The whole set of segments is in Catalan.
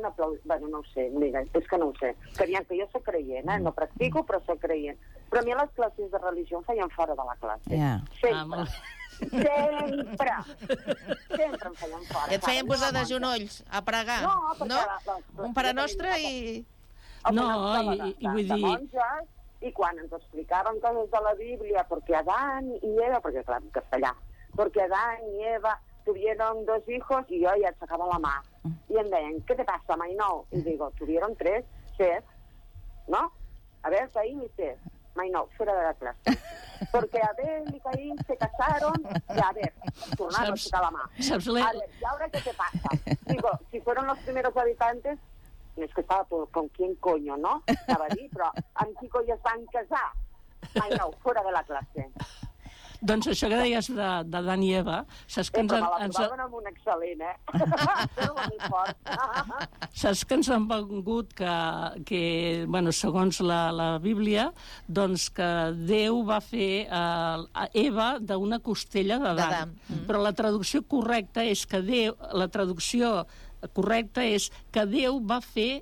feien aplaudir... Bueno, no ho sé, mira, és que no ho sé. Que jo soc creient, no practico, però soc creient. Però a mi a les classes de religió em feien fora de la classe. Sempre. Sempre em feien fora. Et feien posar de genolls a pregar, no? Un Pare Nostre i... No, i vull dir... I quan ens explicaven coses de la Bíblia, perquè Adán i Eva, perquè clar, en castellà, perquè Adán y Eva tuvieron 2 hijos y yo ya sacaba la mano. Y me decían, ¿qué te pasa, Mainou? Y digo, tuvieron 3, chef, ¿no? A ver, Caín y Seth. Mainou, fuera de la clase. Porque Abel y Caín se casaron y a ver, tornaron a sacar la mano. A ver, ¿y ahora qué te pasa? Digo, si fueron los primeros habitantes, es que estava con quién coño, no? Estava a dir, però amb qui coi es van casar? Mainou, fora de la classe. Doncs això que deies d'Adán i Eva, saps que ens... Però me l'aprovaven amb un excel·lent, Saps que ens han vengut que bueno, segons la Bíblia, doncs que Déu va fer Eva d'una costella d'Adam. Però la traducció correcta és que Déu, la traducció correcta és que Déu va fer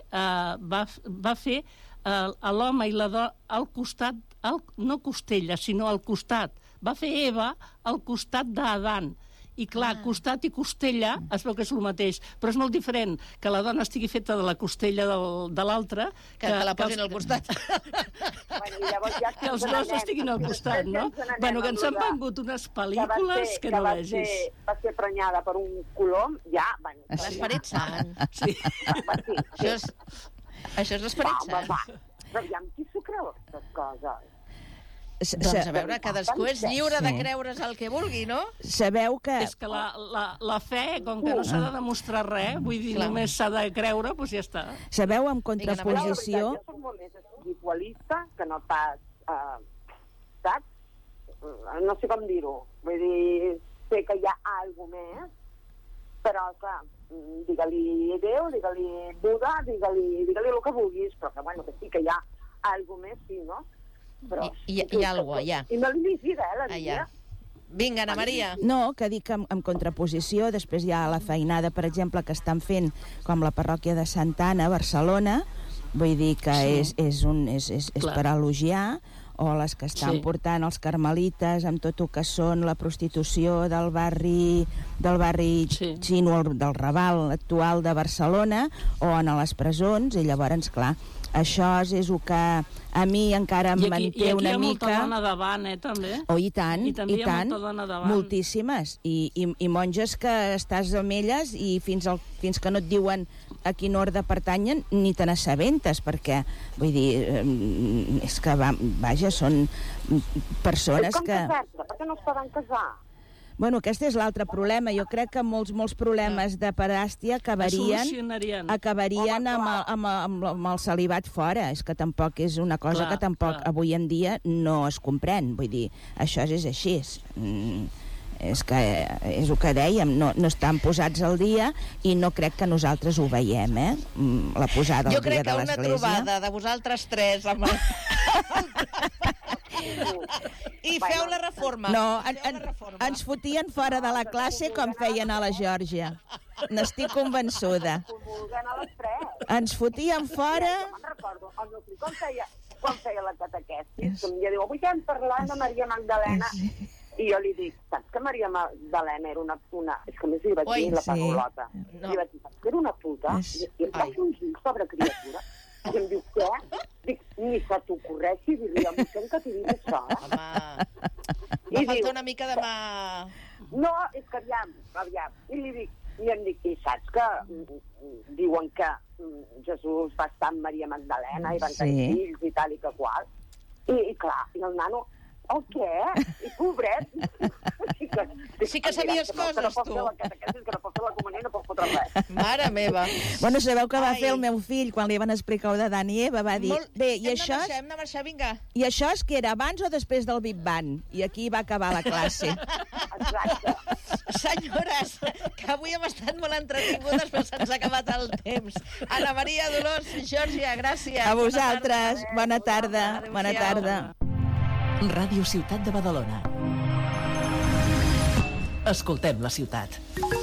l'home i la dona al costat, no costella, sinó al costat. Va fer Eva al costat d'Adam. I clar, costat i costella es veu que és el mateix, però és molt diferent que la dona estigui feta de la costella de l'altra que la posin al costat. Que els dos estiguin al costat, no? Bueno, que ens han vengut unes pel·lícules que no vegis. Va ser prenyada per un colom, ja... L'esperit sant. Sí. Això és l'esperit sant. Però aviam, qui s'ho creu, aquestes coses? Doncs a veure, cadascú és lliure de creure's el que vulgui, no? Sabeu que... És que la fe, com que no s'ha de demostrar res, vull dir, només s'ha de creure, doncs ja està. Sabeu, en contraposició... Jo soc molt més espiritualista que no pas... saps? No sé com dir-ho. Vull dir, sé que hi ha alguna més, però, clar, digue-li Déu, digue-li Buda, digue-li el que vulguis, però que, bueno, que sí que hi ha alguna més, sí, no? Però, hi ha alguna cosa, ja. I no li vigida, la vida. Vinga, Ana Maria. No, que dic que en contraposició, després hi ha la feinada, per exemple, que estan fent com la parròquia de Santa Anna a Barcelona, vull dir que és per elogiar, o les que estan portant els carmelites amb tot el que són la prostitució del barri xino, del Raval actual de Barcelona, o en les presons, i llavors, clar, això és el que a mi encara em manté una mica... I aquí hi ha molta dona davant, també. Oh, i tant, i també hi ha molta dona davant. Moltíssimes. I monges que estàs amb elles i fins que no et diuen a quin ordre pertanyen, ni te n'assabentes, perquè, vull dir, és que, vaja, són persones que... Com casar-se? Per què no es poden casar? Bueno, aquest és l'altre problema. Jo crec que molts problemes de pedàstia acabarien amb el celibat fora. És que tampoc és una cosa que tampoc avui en dia no es comprèn. Vull dir, això és així. És que és el que dèiem, no estan posats al dia i no crec que nosaltres ho veiem, la posada al dia de l'Església. Jo crec que una trobada de vosaltres tres amb i feu la reforma. No, ens fotien fora de la classe com feien a la Geòrgia. N'estic convençuda. Ens fotien fora... Jo me'n recordo, el meu fill quan feia la catequesis, em diu, avui estem parlant de Maria Magdalena, i jo li dic, saps que Maria Magdalena era una... És que més li vaig dir la parolota. Li vaig dir, saps que era una puta? I em va fer uns ulls sobre criatura. I em diu, què? Dic, ni se t'ocorreixi dir-li a mossèn que t'hi dic això. Home, va faltar una mica de mà... No, és que aviam. I em dic, i saps que diuen que Jesús va estar amb Maria Magdalena i van tenir fills i tal i que qual. I clar, i el nano... Oh, què? I pobret. Sí que sabies coses, tu. Que no pot fer la comunió i no pot fotre res. Mare meva. Bueno, sabeu què va fer el meu fill quan li van explicar-ho de Adán i Eva? Va dir, bé, i això... Hem de marxar, vinga. I això és que era abans o després del Big Bang? I aquí va acabar la classe. Exacte. Senyores, que avui hem estat molt entretingudes, però se'ns ha acabat el temps. Ana Maria, Dolors, Geòrgia, gràcies. A vosaltres. Bona tarda. Bona tarda. Ràdio Ciutat de Badalona. Escoltem la ciutat.